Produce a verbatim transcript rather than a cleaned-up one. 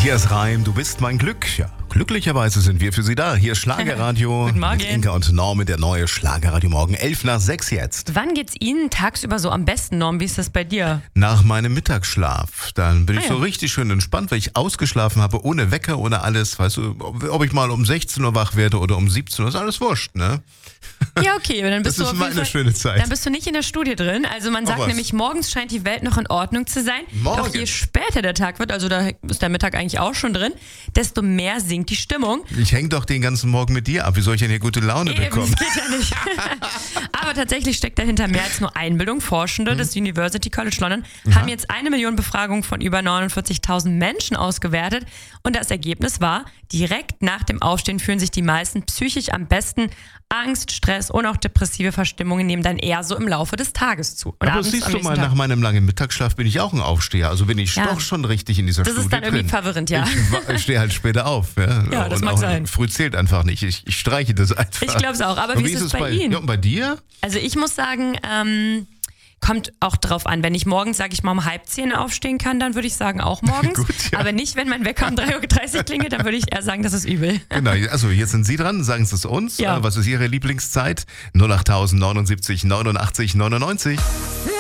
Hier ist Reim, du bist mein Glück. Ja, glücklicherweise sind wir für Sie da. Hier ist Schlagerradio. Guten Morgen. Mit Inka und Norm, der neue Schlagerradio Morgen. elf nach sechs jetzt. Wann geht's Ihnen tagsüber so am besten, Norm? Wie ist das bei dir? Nach meinem Mittagsschlaf. Dann bin ich Ah, so ja. richtig schön entspannt, weil ich ausgeschlafen habe, ohne Wecker, ohne alles. Weißt du, ob ich mal um sechzehn Uhr wach werde oder um siebzehn Uhr, ist alles wurscht, ne? Ja, okay, aber dann bist Das du ist auf mal jeden eine Fall, schöne Zeit. Dann bist du nicht in der Studie drin. Also man sagt was? nämlich, morgens scheint die Welt noch in Ordnung zu sein. Morgen? Doch je später der Tag wird, also da ist der Mittag eigentlich auch schon drin, desto mehr sinkt die Stimmung. Ich hänge doch den ganzen Morgen mit dir ab. Wie soll ich denn hier gute Laune Eben, bekommen? das geht ja nicht. Aber tatsächlich steckt dahinter mehr als nur Einbildung. Forschende des University College London haben jetzt eine Million Befragungen von über neunundvierzigtausend Menschen ausgewertet. Und das Ergebnis war, direkt nach dem Aufstehen fühlen sich die meisten psychisch am besten. Angst, Stress und auch depressive Verstimmungen nehmen dann eher so im Laufe des Tages zu. Und Aber abends siehst am du nächsten mal, Tag. nach meinem langen Mittagsschlaf bin ich auch ein Aufsteher. Also bin ich Ja. doch schon richtig in dieser Das ist Studie dann irgendwie drin. verwirrend, ja. Ich stehe halt später auf. Ja, Ja, das und mag auch sein. Früh zählt einfach nicht. Ich, ich streiche das einfach. Ich glaub's auch. Aber Und wie ist es bei Ihnen? Ja, und bei dir? Also ich muss sagen, ähm, kommt auch drauf an. Wenn ich morgens, sage ich mal, um halb zehn aufstehen kann, dann würde ich sagen, auch morgens. Gut, ja. Aber nicht, wenn mein Wecker um drei Uhr dreißig klingelt, dann würde ich eher sagen, das ist übel. Genau, also jetzt sind Sie dran, sagen Sie es uns. Ja. Äh, Was ist Ihre Lieblingszeit? null acht neunundsiebzig neunundachtzig neunundneunzig.